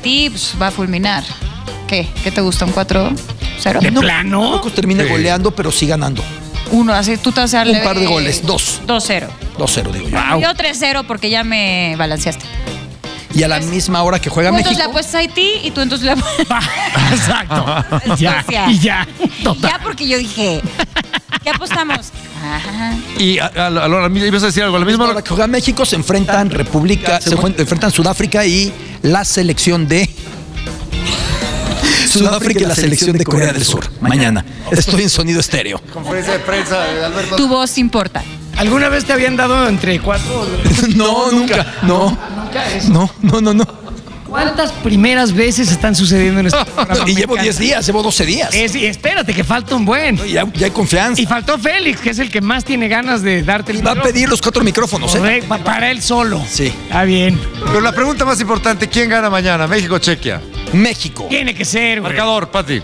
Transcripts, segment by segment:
Haití, pues va a fulminar. ¿Qué te gusta? ¿Un 4-0? ¿De plano? Tampoco termina goleando, pero sí ganando. Uno, así tú te vas a darle... Un par de goles, 2-0, 2-0. digo yo. Wow. Yo 3-0 porque ya me balanceaste. Y a la misma hora que juega Tú México. entonces le apuestas a Haití y tú entonces le apuestas... Exacto. Ya, Escocia. y ya. Total. Ya porque yo dije, ¿qué apostamos? Ajá. Y a la misma, ibas a decir algo, a la misma Ahora hora. que juega México se enfrentan enfrentan Sudáfrica y la selección de Sudáfrica y la selección de Corea del Sur. Mañana. Estoy en sonido estéreo. Conferencia de prensa de Alberto. Tu voz importa. ¿Alguna vez te habían dado entre 4? No, nunca. No. Nunca eso. No. ¿Cuántas primeras veces están sucediendo en este programa? Y Me llevo encanta. 10 días, llevo 12 días. Y espérate, que falta un buen. Ya hay confianza. Y faltó Félix, que es el que más tiene ganas de darte el Y va a micrófono. pedir los 4 micrófonos, ¿eh? Correcto, para él solo. Sí. Está bien. Pero la pregunta más importante, ¿quién gana mañana? ¿México o Chequia? México. Tiene que ser, güey. Marcador, Pati.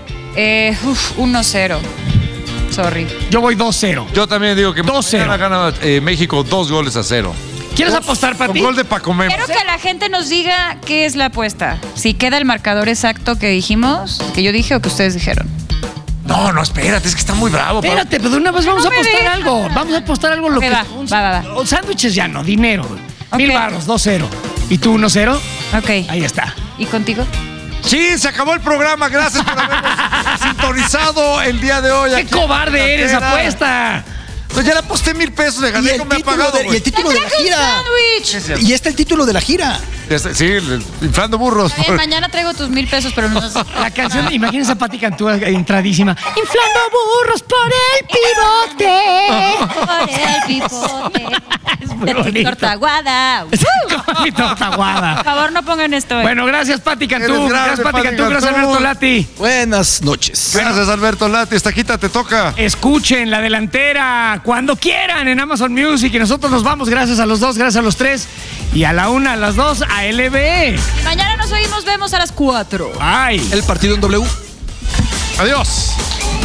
1-0. Sorry. Yo voy 2-0. Yo también digo que 2-0. mañana gana México 2-0. ¿Quieres apostar, Con Pati? gol de Paco Memo. Quiero que la gente nos diga qué es la apuesta. Si queda el marcador exacto que dijimos, que yo dije o que ustedes dijeron. No, espérate, es que está muy bravo. Espérate, pero de una vez vamos No a me apostar deja. algo. Vamos a apostar algo. Ok, va. O sándwiches ya no, dinero. Güey. Ok. 1000 baros, 2-0. ¿Y tú 1-0? Ok. Ahí está. ¿Y contigo? Sí, se acabó el programa. Gracias por habernos sintonizado el día de hoy. ¡Qué aquí cobarde en eres! Cantera. ¡Apuesta! Pues ya le aposté 1,000 pesos, le Y gané, el no me ha título pagado. de, y güey. el título de la ¡Traje un gira. sándwich! Y está el título de la gira. Sí, inflando burros. Bien, mañana traigo tus 1,000 pesos, pero no sé. La canción, imagínense a Pati Cantú entradísima. Inflando burros por el pivote. Por el pipote. Es muy De tu bonito. torta aguada. Con mi torta aguada. Por favor, no pongan esto. Bueno, gracias, Pati Cantú. Eres grande, Gracias, Pati Pati Cantú. Gracias, Cantú. Alberto Lati. Buenas noches. Gracias, Alberto Lati. Esta quita te toca. Escuchen La Delantera cuando quieran en Amazon Music. Y nosotros nos vamos. Gracias a los dos, gracias a los tres. Y a la 1, a las 2, a LB. Y mañana nos oímos, vemos a las 4. Ay. El partido en W. Adiós.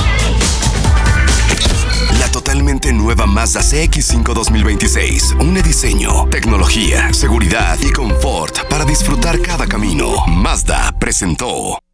La totalmente nueva Mazda CX-5 2026. Une diseño, tecnología, seguridad y confort para disfrutar cada camino. Mazda presentó.